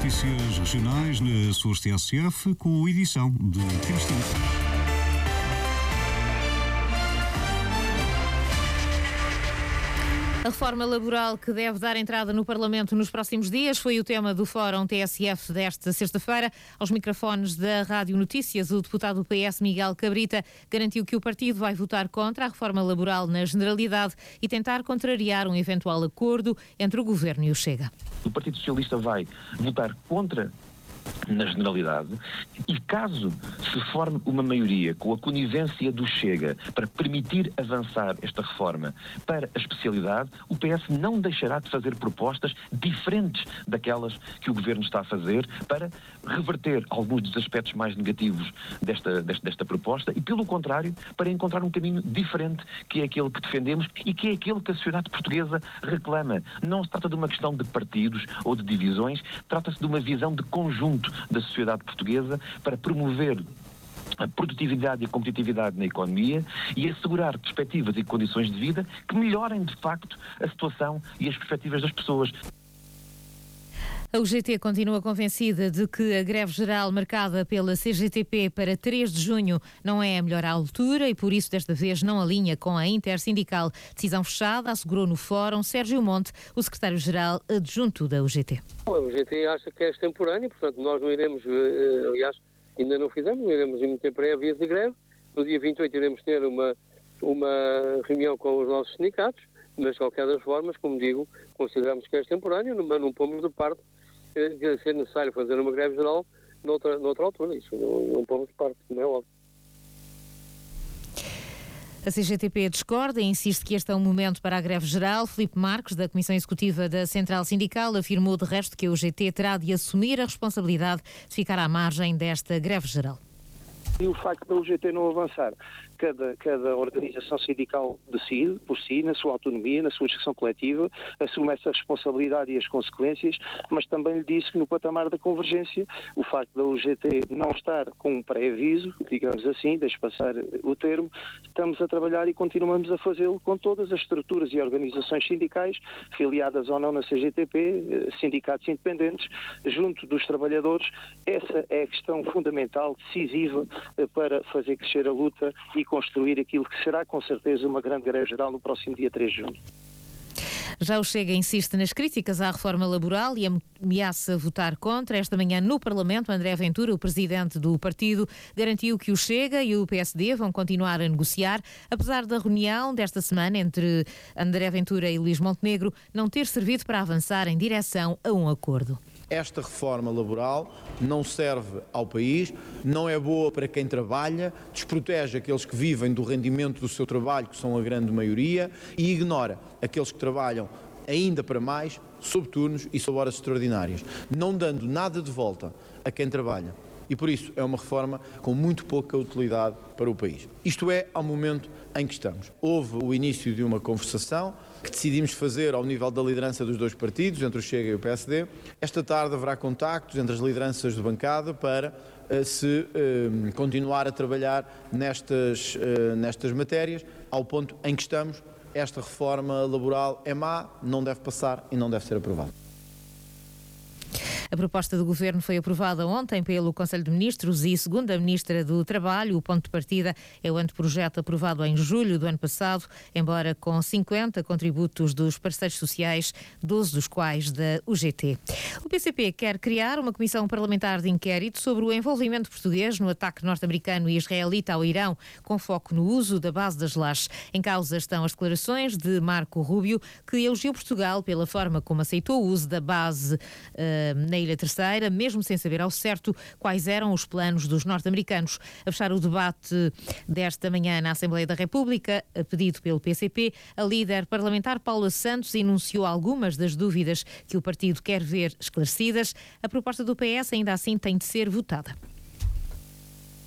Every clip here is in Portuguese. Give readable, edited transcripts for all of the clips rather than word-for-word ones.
notícias regionais na sua TSF com a edição de Cristina. A reforma laboral que deve dar entrada no Parlamento nos próximos dias foi o tema do Fórum TSF desta sexta-feira. Aos microfones da Rádio Notícias, o deputado do PS, Miguel Cabrita, garantiu que o partido vai votar contra a reforma laboral na generalidade e tentar contrariar um eventual acordo entre o Governo e o Chega. O Partido Socialista vai votar contra na generalidade e caso se forme uma maioria com a conivência do Chega para permitir avançar esta reforma para a especialidade, o PS não deixará de fazer propostas diferentes daquelas que o Governo está a fazer para reverter alguns dos aspectos mais negativos desta proposta e, pelo contrário, para encontrar um caminho diferente que é aquele que defendemos e que é aquele que a sociedade portuguesa reclama. Não se trata de uma questão de partidos ou de divisões, trata-se de uma visão de conjunto da sociedade portuguesa para promover a produtividade e a competitividade na economia e assegurar perspectivas e condições de vida que melhorem, de facto, a situação e as perspectivas das pessoas. A UGT continua convencida de que a greve geral marcada pela CGTP para 3 de junho não é a melhor altura e, por isso, desta vez não alinha com a intersindical. Decisão fechada, assegurou no Fórum Sérgio Monte, o secretário-geral adjunto da UGT. A UGT acha que é extemporâneo, portanto nós não iremos, aliás, ainda não fizemos, não iremos emitir pré-aviso de greve. No dia 28 iremos ter uma reunião com os nossos sindicatos, mas de qualquer das formas, como digo, consideramos que é extemporâneo, mas não pomos de parte de ser necessário fazer uma greve geral noutra altura. Isso não pomos de parte, como é óbvio. A CGTP discorda e insiste que este é um momento para a greve geral. Filipe Marques, da Comissão Executiva da Central Sindical, afirmou de resto que a UGT terá de assumir a responsabilidade de ficar à margem desta greve geral. E o facto da UGT não avançar, cada organização sindical decide por si, na sua autonomia, na sua discussão coletiva, assume essa responsabilidade e as consequências, mas também lhe disse que no patamar da convergência, o facto da UGT não estar com um pré-aviso, digamos assim, deixe passar o termo, estamos a trabalhar e continuamos a fazê-lo com todas as estruturas e organizações sindicais, filiadas ou não na CGTP, sindicatos independentes, junto dos trabalhadores. Essa é a questão fundamental, decisiva, para fazer crescer a luta e construir aquilo que será com certeza uma grande greve geral no próximo dia 3 de junho. Já o Chega insiste nas críticas à reforma laboral e ameaça votar contra. Esta manhã no Parlamento, André Ventura, o presidente do partido, garantiu que o Chega e o PSD vão continuar a negociar, apesar da reunião desta semana entre André Ventura e Luís Montenegro não ter servido para avançar em direção a um acordo. Esta reforma laboral não serve ao país, não é boa para quem trabalha, desprotege aqueles que vivem do rendimento do seu trabalho, que são a grande maioria, e ignora aqueles que trabalham ainda para mais, sob turnos e sob horas extraordinárias, não dando nada de volta a quem trabalha. E por isso é uma reforma com muito pouca utilidade para o país. Isto é ao momento em que estamos. Houve o início de uma conversação que decidimos fazer ao nível da liderança dos dois partidos, entre o Chega e o PSD. Esta tarde haverá contactos entre as lideranças de bancada para se continuar a trabalhar nestas matérias, ao ponto em que estamos. Esta reforma laboral é má, não deve passar e não deve ser aprovada. A proposta do Governo foi aprovada ontem pelo Conselho de Ministros e, segundo a Ministra do Trabalho, o ponto de partida é o anteprojeto aprovado em julho do ano passado, embora com 50 contributos dos parceiros sociais, 12 dos quais da UGT. O PCP quer criar uma comissão parlamentar de inquérito sobre o envolvimento português no ataque norte-americano e israelita ao Irão, com foco no uso da base das Lajes. Em causa estão as declarações de Marco Rubio, que elogiou Portugal pela forma como aceitou o uso da base na Ilha Terceira, mesmo sem saber ao certo quais eram os planos dos norte-americanos. A fechar o debate desta manhã na Assembleia da República, a pedido pelo PCP, a líder parlamentar Paula Santos enunciou algumas das dúvidas que o partido quer ver esclarecidas. A proposta do PS ainda assim tem de ser votada.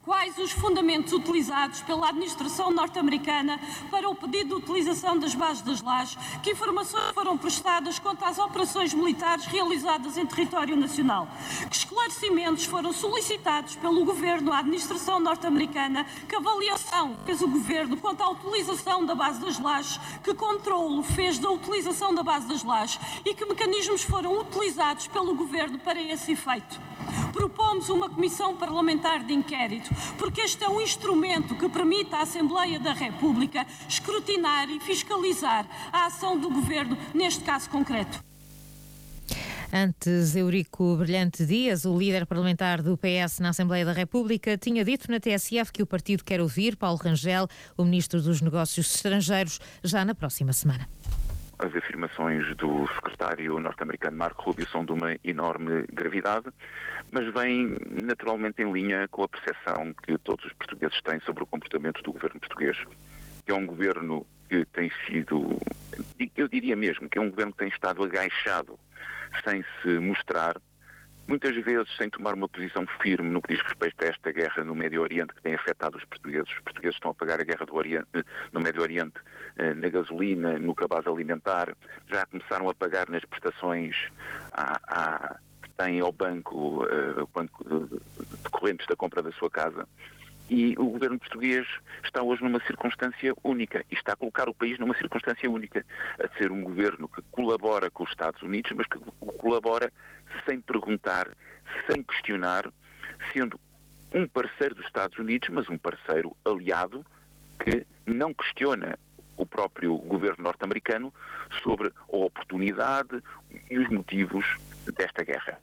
Quais os fundamentos utilizados pela administração norte-americana para o pedido de utilização das bases das Lajes? Que informações foram prestadas quanto às operações militares realizadas em território nacional? Que esclarecimentos foram solicitados pelo Governo à administração norte-americana? Que avaliação fez o Governo quanto à utilização da base das Lajes? Que controlo fez da utilização da base das Lajes? E que mecanismos foram utilizados pelo Governo para esse efeito? Propomos uma comissão parlamentar de inquérito, porque este é um instrumento que permite à Assembleia da República escrutinar e fiscalizar a ação do Governo, neste caso concreto. Antes, Eurico Brilhante Dias, o líder parlamentar do PS na Assembleia da República, tinha dito na TSF que o partido quer ouvir Paulo Rangel, o ministro dos Negócios Estrangeiros, já na próxima semana. As afirmações do secretário norte-americano Marco Rubio são de uma enorme gravidade, mas vêm naturalmente em linha com a percepção que todos os portugueses têm sobre o comportamento do governo português, que é um governo que tem sido, eu diria mesmo, que é um governo que tem estado agachado, sem se mostrar, muitas vezes sem tomar uma posição firme no que diz respeito a esta guerra no Médio Oriente que tem afetado os portugueses. Os portugueses estão a pagar a guerra no Médio Oriente, na gasolina, no cabaz alimentar, já começaram a pagar nas prestações que têm ao banco decorrentes da compra da sua casa. E o governo português está hoje numa circunstância única e está a colocar o país numa circunstância única, a ser um governo que colabora com os Estados Unidos, mas que colabora sem perguntar, sem questionar, sendo um parceiro dos Estados Unidos, mas um parceiro aliado que não questiona o próprio governo norte-americano sobre a oportunidade e os motivos desta guerra.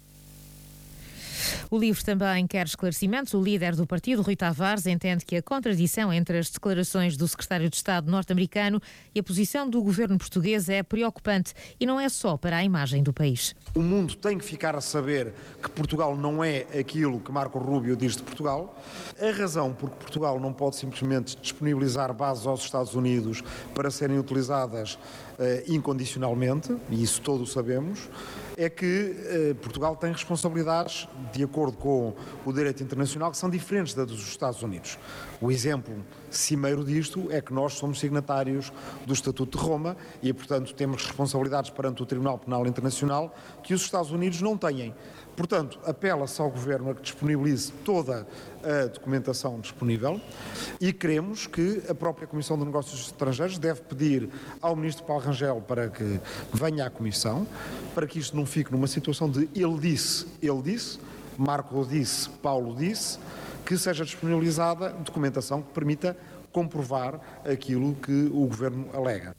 O LIVRE também quer esclarecimentos. O líder do partido, Rui Tavares, entende que a contradição entre as declarações do secretário de Estado norte-americano e a posição do governo português é preocupante e não é só para a imagem do país. O mundo tem que ficar a saber que Portugal não é aquilo que Marco Rubio diz de Portugal. A razão por que Portugal não pode simplesmente disponibilizar bases aos Estados Unidos para serem utilizadas incondicionalmente, e isso todos sabemos, é que Portugal tem responsabilidades, de acordo com o direito internacional, que são diferentes das dos Estados Unidos. O exemplo cimeiro disto é que nós somos signatários do Estatuto de Roma e, portanto, temos responsabilidades perante o Tribunal Penal Internacional que os Estados Unidos não têm. Portanto, apela-se ao Governo a que disponibilize toda a documentação disponível e queremos que a própria Comissão de Negócios Estrangeiros deve pedir ao Ministro Paulo Rangel para que venha à Comissão, para que isto não fique numa situação de ele disse, Marco disse, Paulo disse, que seja disponibilizada documentação que permita comprovar aquilo que o Governo alega.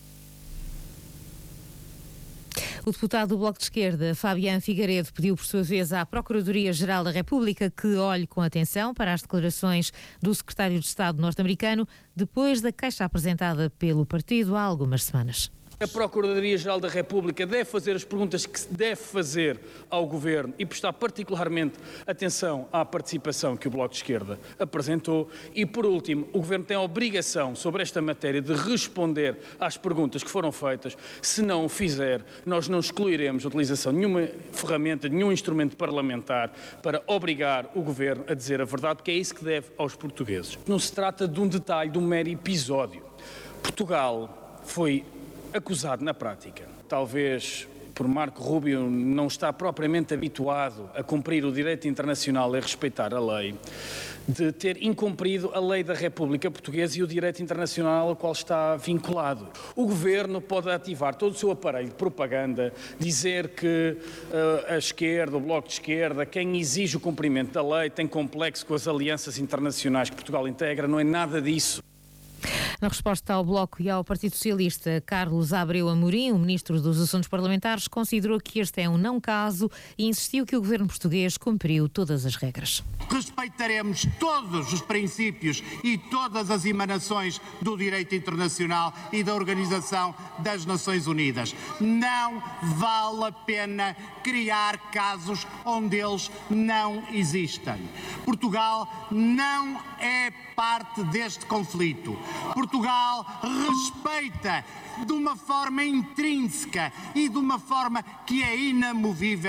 O deputado do Bloco de Esquerda, Fabián Figueiredo, pediu por sua vez à Procuradoria-Geral da República que olhe com atenção para as declarações do secretário de Estado norte-americano depois da queixa apresentada pelo partido há algumas semanas. A Procuradoria-Geral da República deve fazer as perguntas que se deve fazer ao Governo e prestar particularmente atenção à participação que o Bloco de Esquerda apresentou. E, por último, o Governo tem a obrigação sobre esta matéria de responder às perguntas que foram feitas. Se não o fizer, nós não excluiremos a utilização de nenhuma ferramenta, de nenhum instrumento parlamentar para obrigar o Governo a dizer a verdade, porque é isso que deve aos portugueses. Não se trata de um detalhe, de um mero episódio. Portugal foi acusado na prática, talvez por Marco Rubio não está propriamente habituado a cumprir o direito internacional e a respeitar a lei, de ter incumprido a lei da República Portuguesa e o direito internacional ao qual está vinculado. O Governo pode ativar todo o seu aparelho de propaganda, dizer que a esquerda, o Bloco de Esquerda, quem exige o cumprimento da lei tem complexo com as alianças internacionais que Portugal integra, não é nada disso. Na resposta ao Bloco e ao Partido Socialista, Carlos Abreu Amorim, o Ministro dos Assuntos Parlamentares, considerou que este é um não caso e insistiu que o Governo português cumpriu todas as regras. Respeitaremos todos os princípios e todas as emanações do direito internacional e da Organização das Nações Unidas. Não vale a pena criar casos onde eles não existem. Portugal não é parte deste conflito. Portugal respeita de uma forma intrínseca e de uma forma que é inamovível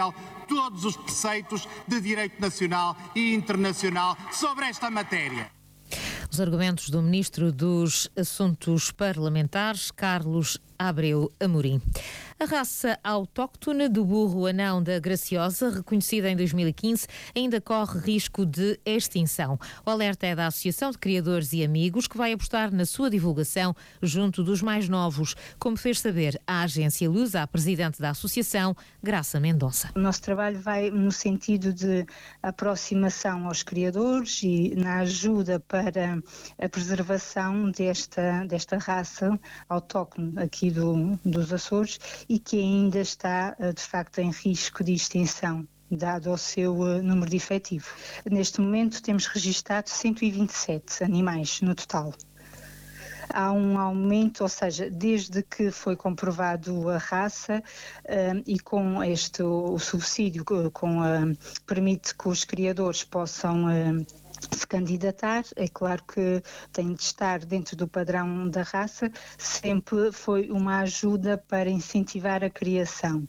todos os preceitos de direito nacional e internacional sobre esta matéria. Os argumentos do Ministro dos Assuntos Parlamentares, Carlos Abreu Amorim. A raça autóctone do burro anão da Graciosa, reconhecida em 2015, ainda corre risco de extinção. O alerta é da Associação de Criadores e Amigos, que vai apostar na sua divulgação junto dos mais novos, como fez saber a agência Lusa, a presidente da associação, Graça Mendonça. O nosso trabalho vai no sentido de aproximação aos criadores e na ajuda para a preservação desta raça autóctone aqui dos Açores e que ainda está, de facto, em risco de extinção, dado o seu número de efetivo. Neste momento temos registado 127 animais no total. Há um aumento, ou seja, desde que foi comprovado a raça e com o subsídio permite que os criadores possam se candidatar, é claro que tem de estar dentro do padrão da raça, sempre foi uma ajuda para incentivar a criação.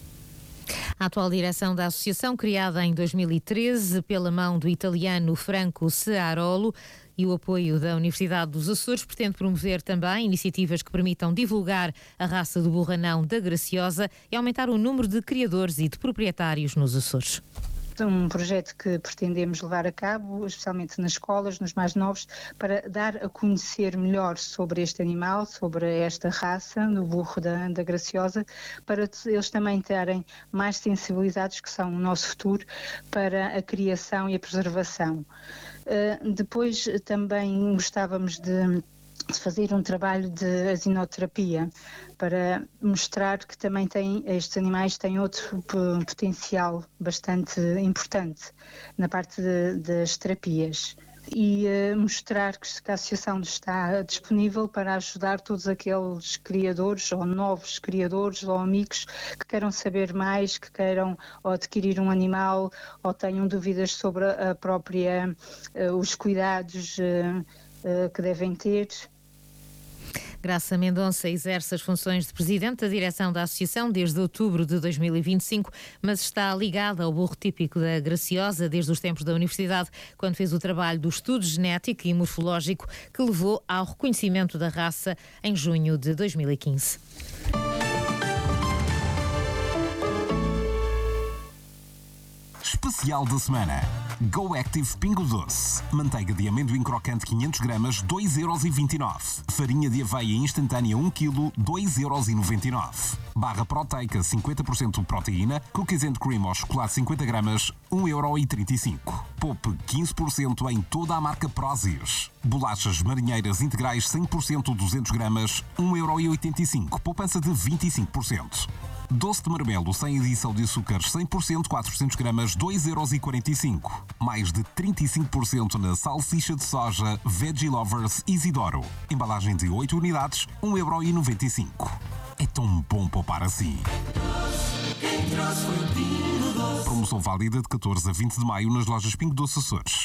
A atual direção da associação, criada em 2013 pela mão do italiano Franco Searolo e o apoio da Universidade dos Açores, pretende promover também iniciativas que permitam divulgar a raça do burro anão da Graciosa e aumentar o número de criadores e de proprietários nos Açores. Um projeto que pretendemos levar a cabo, especialmente nas escolas, nos mais novos, para dar a conhecer melhor sobre este animal, sobre esta raça, do burro da Graciosa, para eles também terem mais sensibilizados, que são o nosso futuro, para a criação e a preservação. Depois também gostávamos de fazer um trabalho de asinoterapia para mostrar que também estes animais têm outro potencial bastante importante na parte das terapias e mostrar que a associação está disponível para ajudar todos aqueles criadores ou novos criadores ou amigos que queiram saber mais, que queiram ou adquirir um animal ou tenham dúvidas sobre os cuidados que devem ter. Graça Mendonça exerce as funções de presidente da direção da associação desde outubro de 2025, mas está ligada ao burro típico da Graciosa desde os tempos da universidade, quando fez o trabalho do estudo genético e morfológico que levou ao reconhecimento da raça em junho de 2015. Especial da semana. Go Active Pingo Doce. Manteiga de amendoim crocante 500 gramas, 2,29€. Farinha de aveia instantânea 1 kg, 2,99€. Barra proteica 50% proteína, cookies and cream ao chocolate 50 gramas, 1,35€. Poupe 15% em toda a marca Prozis. Bolachas marinheiras integrais 100% 200 gramas, 1,85€. Poupança de 25%. Doce de marmelo sem adição de açúcares 100% 400 gramas, 2,45€. Mais de 35% na salsicha de soja Veggie Lovers Isidoro. Embalagem de 8 unidades, 1,95€. É tão bom poupar assim. Promoção válida de 14 a 20 de maio nas lojas Pingo Doce Açores.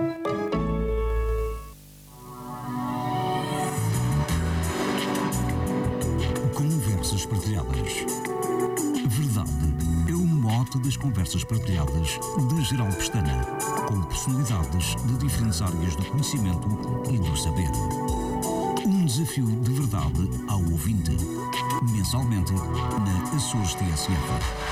Conversas partilhadas. Verdade é o mote das conversas partilhadas de Geraldo Pestana, com personalidades de diferentes áreas do conhecimento e do saber. Um desafio de verdade ao ouvinte, mensalmente na Açores TSF.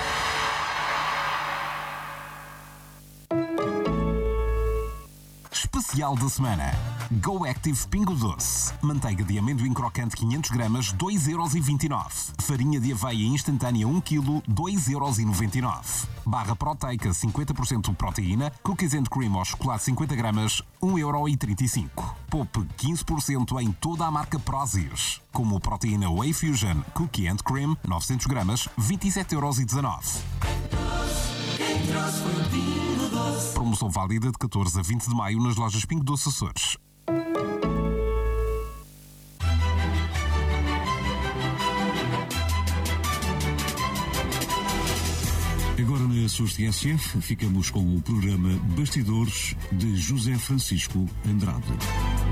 Especial da semana. Go Active Pingo Doce. Manteiga de amendoim crocante 500 gramas, 2,29€. Farinha de aveia instantânea 1 kg, 2,99€. Barra proteica 50% proteína, cookies and cream ao chocolate 50 gramas, 1,35€. Poupe 15% em toda a marca Prozis. Como proteína Whey Fusion, cookie and cream, 900 gramas, 27,19€. Promoção válida de 14 a 20 de maio nas lojas Pingo Doce Açores. Agora na Açores TSF ficamos com o programa Bastidores de José Francisco Andrade.